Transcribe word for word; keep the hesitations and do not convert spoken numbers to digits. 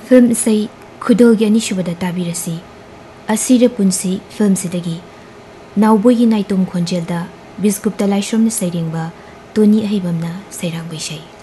Film इसे खुदोगी अनिशुबदा ताबिरसी Asir पुंसी film सिदगी नाउबोगी नाइतुम खोंजेलदा बिस्कुप्ता लाइश्रमना सैरेंबा Tony अहिबमना Sairang बैशै।